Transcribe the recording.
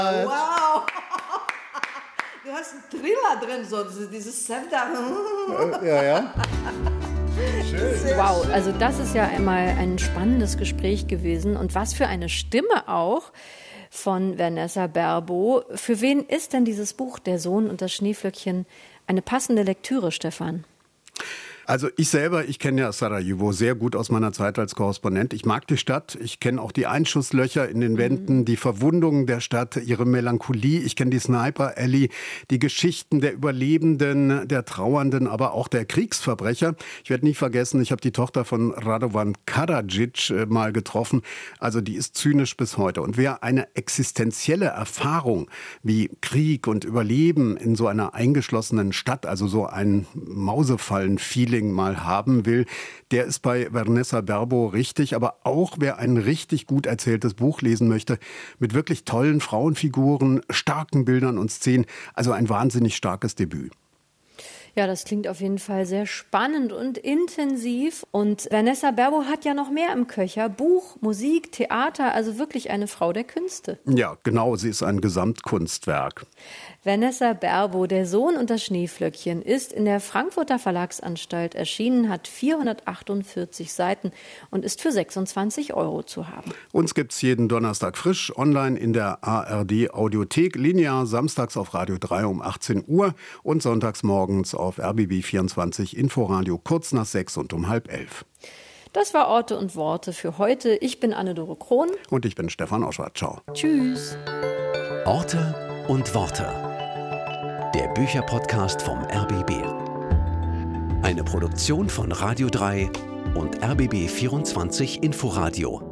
Wow! Du hast einen Thriller drin, so dieses Sevda. Ja. Schön. Wow, also das ist ja einmal ein spannendes Gespräch gewesen. Und was für eine Stimme auch von Vanessa Berbo. Für wen ist denn dieses Buch Der Sohn und das Schneeflöckchen eine passende Lektüre, Stefan? Also ich kenne ja Sarajevo sehr gut aus meiner Zeit als Korrespondent. Ich mag die Stadt, ich kenne auch die Einschusslöcher in den Wänden, die Verwundungen der Stadt, ihre Melancholie. Ich kenne die Sniper Alley, die Geschichten der Überlebenden, der Trauernden, aber auch der Kriegsverbrecher. Ich werde nie vergessen, ich habe die Tochter von Radovan Karadzic mal getroffen. Also die ist zynisch bis heute. Und wer eine existenzielle Erfahrung wie Krieg und Überleben in so einer eingeschlossenen Stadt, also so ein Mausefallen-Feeling mal haben will, der ist bei Vanessa Berbo richtig. Aber auch wer ein richtig gut erzähltes Buch lesen möchte, mit wirklich tollen Frauenfiguren, starken Bildern und Szenen, also ein wahnsinnig starkes Debüt. Ja, das klingt auf jeden Fall sehr spannend und intensiv. Und Vanessa Berbo hat ja noch mehr im Köcher. Buch, Musik, Theater, also wirklich eine Frau der Künste. Ja, genau, sie ist ein Gesamtkunstwerk. Vanessa Berbo, Der Sohn und das Schneeflöckchen, ist in der Frankfurter Verlagsanstalt erschienen, hat 448 Seiten und ist für 26 € zu haben. Uns gibt's jeden Donnerstag frisch, online in der ARD Audiothek, linear samstags auf Radio 3 um 18 Uhr und sonntags morgens auf RBB 24 Inforadio kurz nach 6 und um 10:30. Das war Orte und Worte für heute. Ich bin Anne-Dore Krohn. Und ich bin Stefan Oschwart. Ciao. Tschüss. Orte und Worte. Der Bücherpodcast vom RBB. Eine Produktion von Radio 3 und RBB 24 Inforadio.